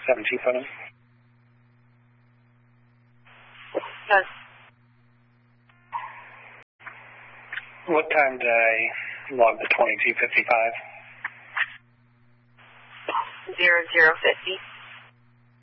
17 photo. Yes. What time did I log the 2255? 0050.